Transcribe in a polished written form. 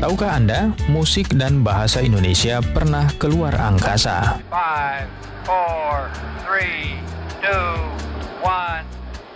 Tahukah Anda, musik dan bahasa Indonesia pernah keluar angkasa? 5, 4, 3, 2,